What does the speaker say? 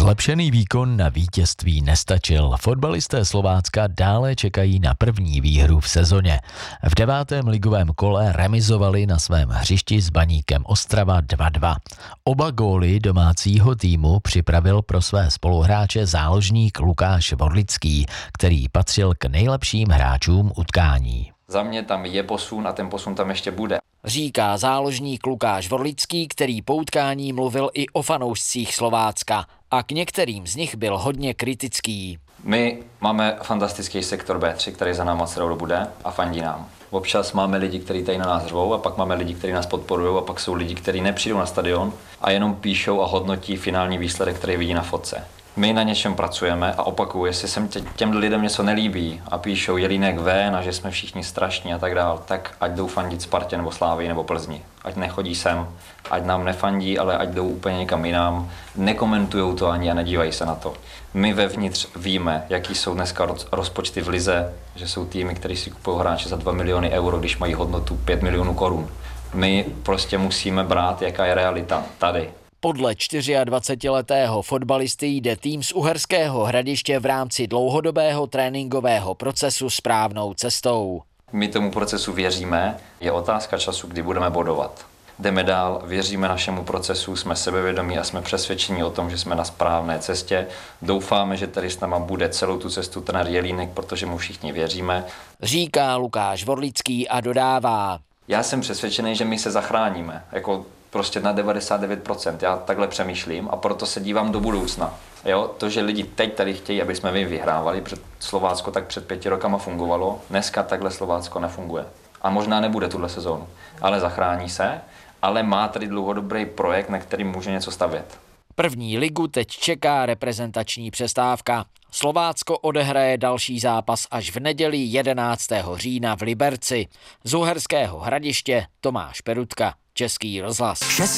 Zlepšený výkon na vítězství nestačil. Fotbalisté Slovácka dále čekají na první výhru v sezóně. V 9. ligovém kole remizovali na svém hřišti s Baníkem Ostrava 2-2. Oba góly domácího týmu připravil pro své spoluhráče záložník Lukáš Vorlický, který patřil k nejlepším hráčům utkání. Za mě tam je posun a ten posun tam ještě bude. Říká záložník Lukáš Vorlický, který po utkání mluvil i o fanoušcích Slovácka a k některým z nich byl hodně kritický. My máme fantastický sektor B3, který za náma celou dobu jde a fandí nám. Občas máme lidi, kteří tady na nás řvou a pak máme lidi, kteří nás podporují a pak jsou lidi, kteří nepřijdou na stadion a jenom píšou a hodnotí finální výsledek, který vidí na fotce. My na něčem pracujeme a opakuju, jestli se těm lidem něco nelíbí a píšou Jelínek ven a že jsme všichni strašní a tak dál, tak ať jdou fandit Spartě nebo Slávii nebo Plzni. Ať nechodí sem, ať nám nefandí, ale ať jdou úplně někam jinam. Nekomentujou to ani a nedívají se na to. My vevnitř víme, jaký jsou dneska rozpočty v lize, že jsou týmy, které si kupují hráče za 2 miliony euro, když mají hodnotu 5 milionů korun. My prostě musíme brát, jaká je realita tady. Podle 24letého fotbalisty jde tým z Uherského Hradiště v rámci dlouhodobého tréninkového procesu správnou cestou. My tomu procesu věříme, je otázka času, kdy budeme bodovat. Jdeme dál, věříme našemu procesu, jsme sebevědomí a jsme přesvědčeni o tom, že jsme na správné cestě. Doufáme, že tady s náma bude celou tu cestu trenér Jelínek, protože mu všichni věříme. Říká Lukáš Vorlický a dodává. Já jsem přesvědčený, že my se zachráníme, prostě na 99%. Já takhle přemýšlím a proto se dívám do budoucna. Jo, to, že lidi teď tady chtějí, aby jsme vyhrávali, před Slovácko tak před 5 rokama fungovalo, dneska takhle Slovácko nefunguje. A možná nebude tuhle sezónu, ale zachrání se, ale má tady dlouhodobý projekt, na který může něco stavět. První ligu teď čeká reprezentační přestávka. Slovácko odehraje další zápas až v neděli 11. října v Liberci. Z Uherského Hradiště Tomáš Perutka, Český rozhlas.